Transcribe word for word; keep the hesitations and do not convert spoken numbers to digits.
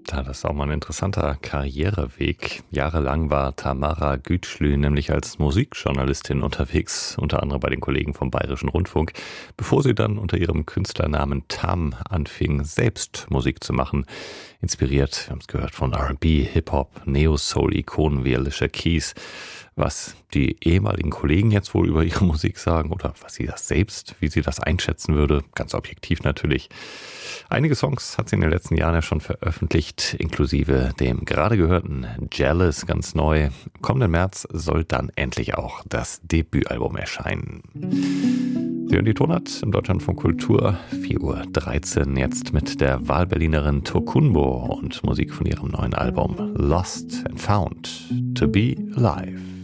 Ja, das ist auch mal ein interessanter Karriereweg. Jahrelang war Tamara Gütschlü nämlich als Musikjournalistin unterwegs, unter anderem bei den Kollegen vom Bayerischen Rundfunk, bevor sie dann unter ihrem Künstlernamen Tam anfing, selbst Musik zu machen. Inspiriert, wir haben es gehört, von R and B, Hip-Hop, Neo-Soul-Ikonen wie Alicia Keys. Was die ehemaligen Kollegen jetzt wohl über ihre Musik sagen oder was sie das selbst, wie sie das einschätzen würde, ganz objektiv natürlich. Einige Songs hat sie in den letzten Jahren ja schon veröffentlicht, inklusive dem gerade gehörten Jealous, ganz neu. Im kommenden März soll dann endlich auch das Debütalbum erscheinen. Sie hören die Tonart im Deutschlandfunk Kultur, vier Uhr dreizehn, jetzt mit der Wahlberlinerin Tokunbo und Musik von ihrem neuen Album Lost and Found to Be Alive.